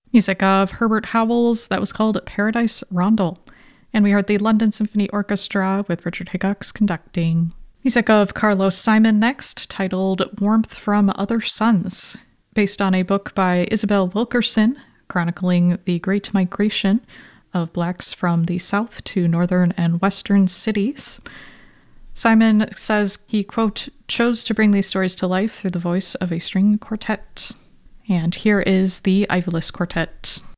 Music of Herbert Howells, that was called Paradise Rondel. And we heard the London Symphony Orchestra with Richard Hickox conducting. Music of Carlos Simon next, titled Warmth from Other Suns, based on a book by Isabel Wilkerson, chronicling the Great Migration of blacks from the South to northern and western cities. Simon says he, quote, chose to bring these stories to life through the voice of a string quartet. And here is the Ivyless Quartet.